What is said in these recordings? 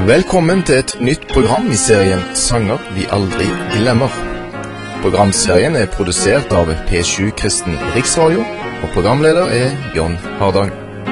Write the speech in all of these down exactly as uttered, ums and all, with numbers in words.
Velkommen til et nytt program i serien Sanger vi aldri glemmer. Programserien er produsert av P sju Kristen Riksradio, og programleder er John Hardang.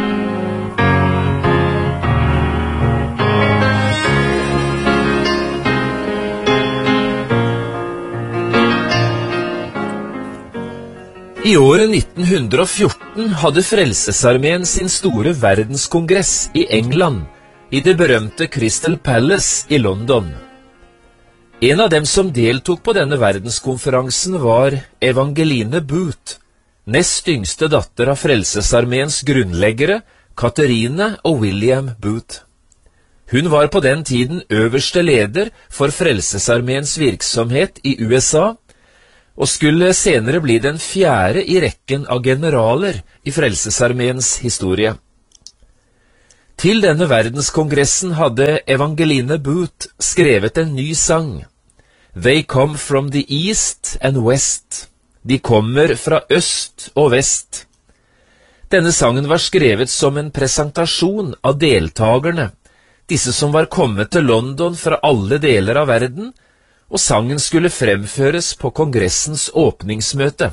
I året nitten fjorten hadde Frelsesarmeen sin store verdenskongress i England, i det berømte Crystal Palace i London. En av dem som deltok på denne verdenskonferansen var Evangeline Booth, nest yngste datter av Frelsesarmeens grunnleggere, Catherine og William Booth. Hun var på den tiden øverste leder for Frelsesarmeens virksomhet i U S A, og skulle senere bli den fjerde i rekken av generaler i Frelsesarmeens historie. Til denne verdenskongressen hadde Evangeline Booth skrevet en ny sang. They come from the east and west. De kommer fra øst og vest. Denne sangen var skrevet som en presentasjon av deltagerne, disse som var kommet til London fra alle deler av verden, og sangen skulle fremføres på kongressens åpningsmøte.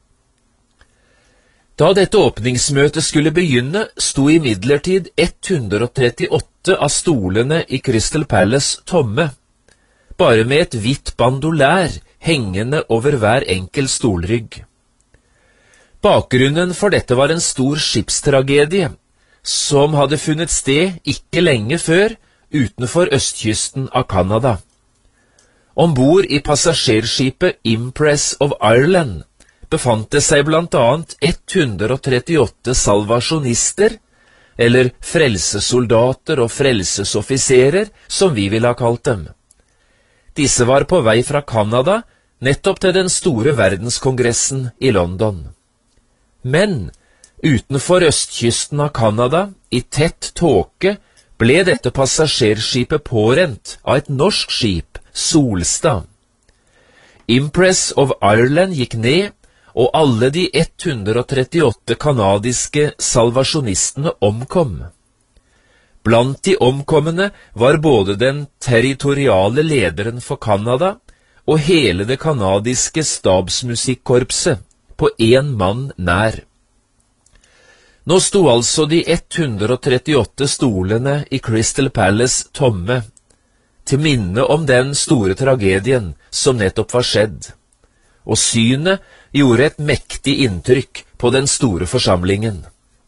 Da dette åpningsmøtet skulle begynne, sto imidlertid ett hundre trettiåtte av stolene i Crystal Palace tomme, bare med et hvitt bandolær hengende over hver enkel stolrygg. Bakgrunnen for dette var en stor skipstragedie, som hadde funnet sted ikke lenge før utenfor østkysten av Canada. Ombord i passasjerskipet Impress of Ireland befant det seg blant annet ett hundre trettiåtte salvasjonister, eller frelsesoldater og frelsesoffiserer, som vi ville ha kalt dem. Disse var på vei fra Canada, nettopp til den store verdenskongressen i London. Men utenfor østkysten av Canada, i tett tåke, ble dette passasjerskipet pårent av et norsk skip, Solstad. Impress of Ireland gikk ned, og alle de ett hundre trettiåtte kanadiske salvasjonistene omkom. Blant de omkommende var både den territoriale lederen for Canada og hele det kanadiske stabsmusikkorpset, på en mann nær. Nå sto altså de ett hundre trettiåtte stolene i Crystal Palace tomme, til minne om den store tragedien som nettopp var skjedd, og synet gjorde et mektig inntrykk på den store forsamlingen.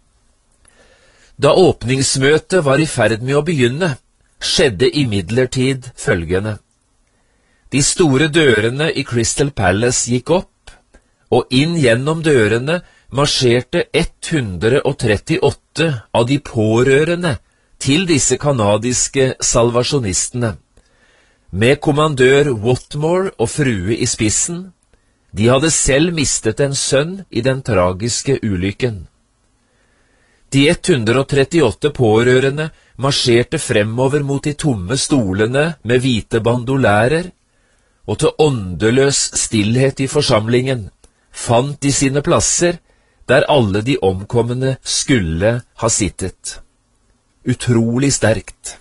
Da åpningsmøtet var i ferd med å begynne, skjedde imidlertid følgende. De store dørene i Crystal Palace gikk opp, og inn gjennom dørene marsjerte ett hundre trettiåtte av de pårørende til disse kanadiske salvasjonistene, med kommandør Watmore og frue i spissen. De hadde selv mistet en sønn i den tragiske ulykken. De ett hundre trettiåtte pårørende marsjerte fremover mot de tomme stolene med hvite bandolærer, og til åndeløs stillhet i forsamlingen fant de sine plasser der alle de omkommende skulle ha sittet. Utrolig sterkt.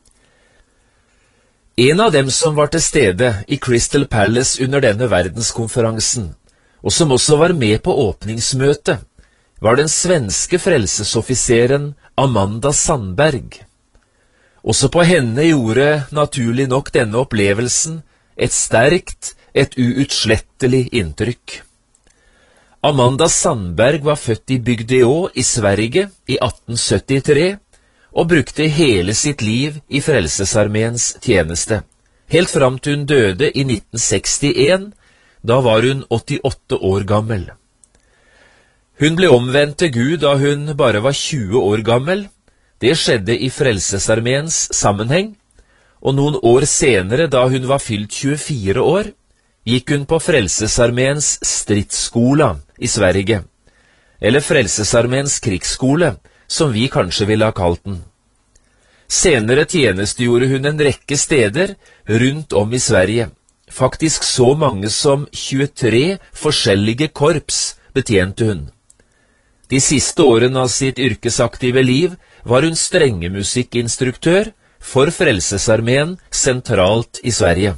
En av dem som var til stede i Crystal Palace under denne verdenskonferansen, og som også var med på åpningsmøtet, var den svenske frelsesoffiseren Amanda Sandberg. Også på henne gjorde naturlig nok denne opplevelsen et sterkt, et uutslettelig inntrykk. Amanda Sandberg var født i Bygdeå i Sverige i atten syttitre, og brukte hele sitt liv i Frelsesarmeens tjeneste, helt fram til hun døde i nitten sekstien, da var hun åttiåtte år gammel. Hun ble omvendt til Gud da hun bare var tjue år gammel. Det skjedde i Frelsesarmeens sammenheng, og noen år senere, da hun var fylt tjuefire år, gikk hun på Frelsesarmeens stridsskola i Sverige, eller Frelsesarmeens krigsskole, som vi kanskje ville ha kalt den. Senere tjenestegjorde hun en rekke steder rundt om i Sverige. Faktisk så mange som tjuetre forskjellige korps betjente hun. De siste årene av sitt yrkesaktive liv var hun strengemusikkinstruktør for Frelsesarmeen sentralt i Sverige.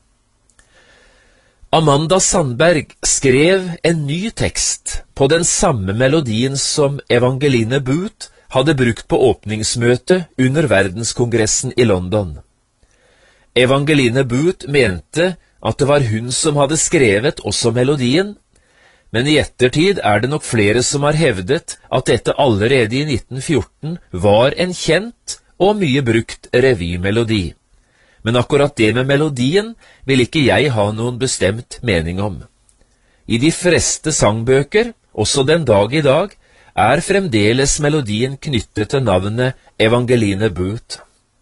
Amanda Sandberg skrev en ny tekst på den samme melodien som Evangeline Booth hadde brukt på åpningsmøtet under verdenskongressen i London. Evangeline Booth mente at det var hun som hadde skrevet også melodien, men i ettertid er det nok flere som har hevdet at dette allerede i nitten fjorten var en kjent og mye brukt revymelodi. Men akkurat det med melodien vil ikke jeg ha noen bestemt mening om. I de fleste sangbøker, også den dag i dag, er fremdeles melodien knyttet til navnet Evangeline Booth.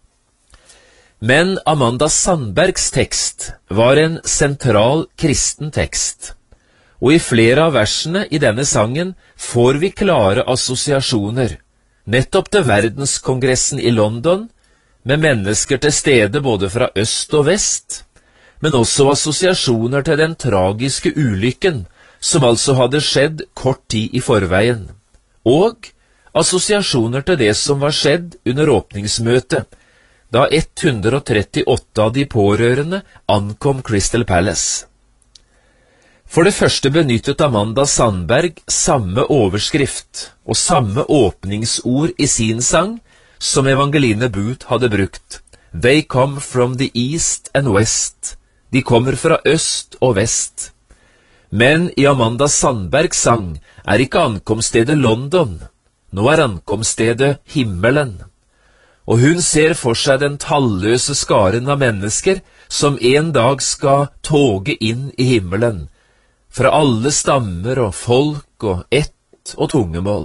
Men Amanda Sandbergs tekst var en sentral kristen tekst, og i flere av versene i denne sangen får vi klare assosiasjoner, nettopp til verdenskongressen i London, med mennesker til stede både fra øst og vest, men også assosiasjoner til den tragiske ulykken som altså hadde skjedd kort tid i forveien, og assosiasjoner til det som var skjedd under åpningsmøtet, da hundre og trettiåtte av de pårørende ankom Crystal Palace. For det første benyttet Amanda Sandberg samme overskrift og samme åpningsord i sin sang som Evangeline Booth hadde brukt. They come from the east and west. De kommer fra øst og vest. Men i Amanda Sandbergs sang er ikke ankomststedet London. Nå er ankomststedet himmelen. Og hun ser for seg den talløse skaren av mennesker som en dag skal toge inn i himmelen, fra alle stammer og folk og ett og tungemål.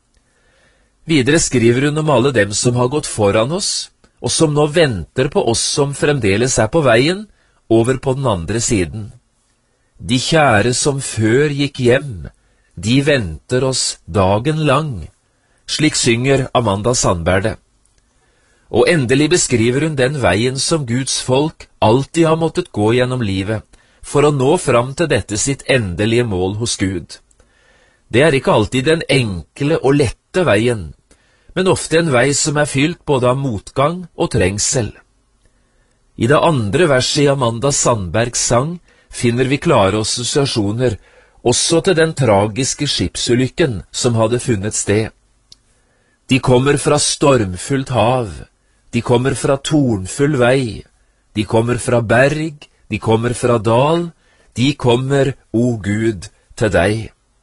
Videre skriver hun om alle dem som har gått foran oss, og som nå venter på oss som fremdeles er på veien, over på den andre siden. De kjære som før gikk hjem, de venter oss dagen lang. Slik synger Amanda Sandberg det. Og endelig beskriver hun den veien som Guds folk alltid har måttet gå gjennom livet, for å nå fram til dette sitt endelige mål hos Gud. Det er ikke alltid den enkle og lette veien, men ofte en vei som er fylt både av motgang og trengsel. I det andre verset i Amanda Sandbergs sang finner vi klare assosiasjoner også til den tragiske skipsulykken som hadde funnet sted. De kommer fra stormfullt hav, de kommer fra tornfull vei, de kommer fra berg, de kommer fra dal, de kommer, o Gud, til deg.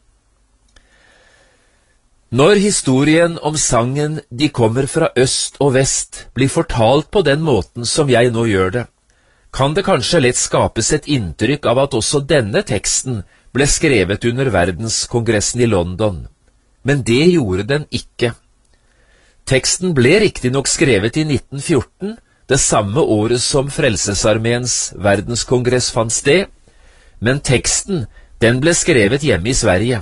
Når historien om sangen «De kommer fra øst og vest» blir fortalt på den måten som jeg nå gjør det, kan det kanskje lett skapes et inntrykk av at også denne teksten ble skrevet under verdenskongressen i London. Men det gjorde den ikke. Teksten ble riktignok skrevet i nitten fjorten, det samme året som Frelsesarmeens verdenskongress fant sted, men teksten, den ble skrevet hjemme i Sverige.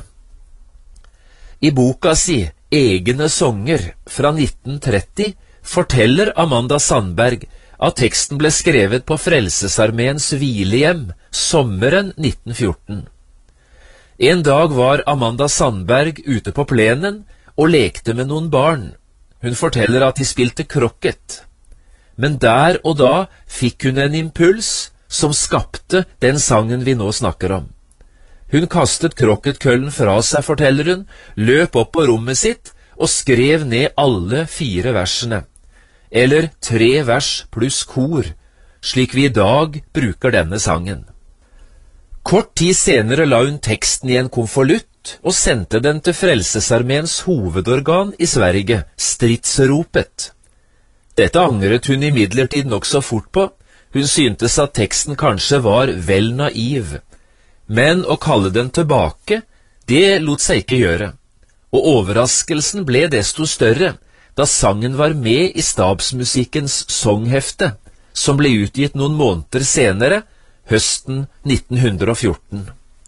I boka si «Egne sanger» fra nitten tretti forteller Amanda Sandberg at teksten ble skrevet på Frelsesarmeens hvilehjem sommeren nitten fjorten. En dag var Amanda Sandberg ute på plenen og lekte med noen barn. Hun forteller at de spilte krokket. Men der og da fikk hun en impuls som skapte den sangen vi nå snakker om. Hun kastet krokketkøllen fra seg, forteller hun, løp opp på rommet sitt og skrev ned alle fire versene, eller tre vers pluss kor, slik vi i dag bruker denne sangen. Kort tid senere la hun teksten i en konvolutt og sendte den til Frelsesarmeens hovedorgan i Sverige, Stridsropet. Dette angret hun imidlertid nok så fort på. Hun syntes at teksten kanskje var vel naiv, men å kalle den tilbake, det lot seg ikke gjøre, og overraskelsen ble desto større da sangen var med i stabsmusikkens songhefte, som ble utgitt noen måneder senere, høsten nitten fjorten.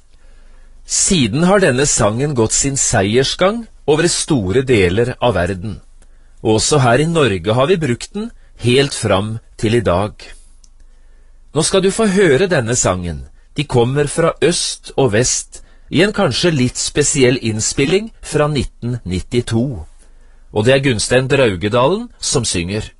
Siden har denne sangen gått sin seiersgang over store deler av verden, og også her i Norge har vi brukt den helt fram til i dag. Nå skal du få høre denne sangen. De kommer fra øst og vest, i en kanskje litt spesiell innspilling fra nitten nittito. Og det er Gunstein Draugedalen som synger.